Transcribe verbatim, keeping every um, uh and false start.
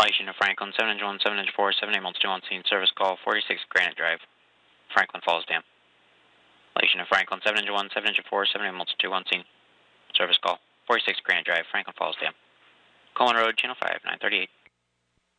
Light Unit Franklin, seven engine one, seven engine four, seven eight multitude on scene, service call, forty-six Granite Drive, Franklin Falls Dam. Light Unit Franklin, seven engine one, seven engine four, seven eight multitude on scene, service call, forty-six Granite Drive, Franklin Falls Dam. Coleman Road, Channel five, nine thirty-eight.